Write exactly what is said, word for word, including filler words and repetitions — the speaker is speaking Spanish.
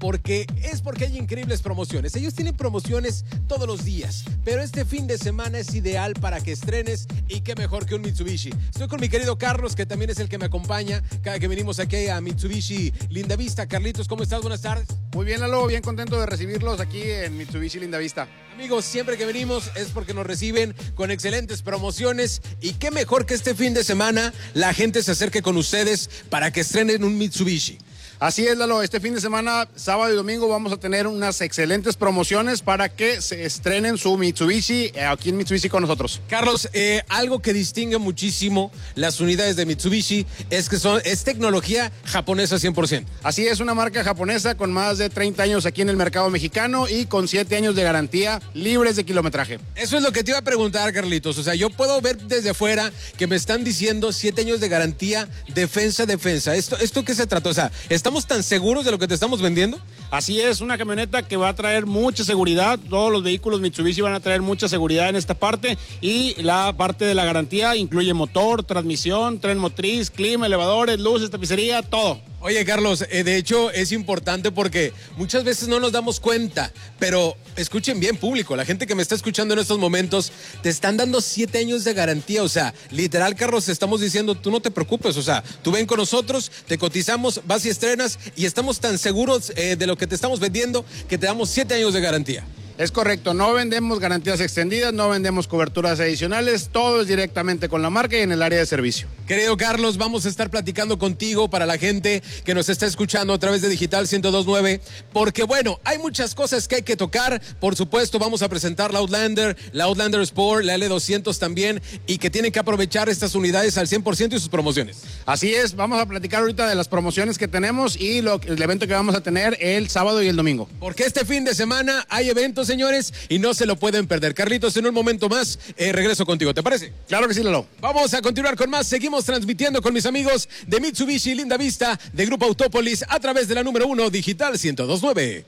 porque es porque hay increíbles promociones. Ellos tienen promociones todos los días, pero este fin de semana es ideal para que estrenes y qué mejor que un Mitsubishi. Estoy con mi querido Carlos, que también es el que me acompaña cada que venimos aquí a Mitsubishi Lindavista. Carlitos, ¿cómo estás? Buenas tardes. Muy bien, Lalo, bien contento de recibirlos aquí en Mitsubishi Lindavista. Amigos, siempre que venimos es porque nos reciben con excelentes promociones y qué mejor que este fin de semana la gente se acerque con ustedes para que estrenen un Mitsubishi. Así es, Lalo, este fin de semana, sábado y domingo, vamos a tener unas excelentes promociones para que se estrenen su Mitsubishi aquí en Mitsubishi con nosotros. Carlos, eh, algo que distingue muchísimo las unidades de Mitsubishi es que son, es tecnología japonesa cien por ciento. Así es, una marca japonesa con más de treinta años aquí en el mercado mexicano y con siete años de garantía libres de kilometraje. Eso es lo que te iba a preguntar, Carlitos. O sea, yo puedo ver desde fuera que me están diciendo siete años de garantía, defensa, defensa. ¿Esto, esto qué se trata? O sea, ¿estamos ¿Estamos tan seguros de lo que te estamos vendiendo? Así es, una camioneta que va a traer mucha seguridad. Todos los vehículos Mitsubishi van a traer mucha seguridad en esta parte y la parte de la garantía incluye motor, transmisión, tren motriz, clima, elevadores, luces, tapicería, todo. Oye, Carlos, eh, de hecho es importante porque muchas veces no nos damos cuenta, pero escuchen bien, público, la gente que me está escuchando en estos momentos, te están dando siete años de garantía, o sea, literal, Carlos, te estamos diciendo, tú no te preocupes, o sea, tú ven con nosotros, te cotizamos, vas y estrenas y estamos tan seguros eh, de lo que te estamos vendiendo que te damos siete años de garantía. Es correcto, no vendemos garantías extendidas, no vendemos coberturas adicionales, todo es directamente con la marca y en el área de servicio. Querido Carlos, vamos a estar platicando contigo para la gente que nos está escuchando a través de Digital ciento dos punto nueve, porque bueno, hay muchas cosas que hay que tocar. Por supuesto, vamos a presentar la Outlander, la Outlander Sport, la L doscientos también, y que tienen que aprovechar estas unidades al cien por ciento y sus promociones. Así es, vamos a platicar ahorita de las promociones que tenemos y lo, el evento que vamos a tener el sábado y el domingo. Porque este fin de semana hay eventos, señores, y no se lo pueden perder. Carlitos, en un momento más, eh, regreso contigo, ¿te parece? Claro que sí, Lalo. Vamos a continuar con más, seguimos transmitiendo con mis amigos de Mitsubishi Lindavista, de Grupo Autópolis, a través de la número uno, Digital ciento dos punto nueve.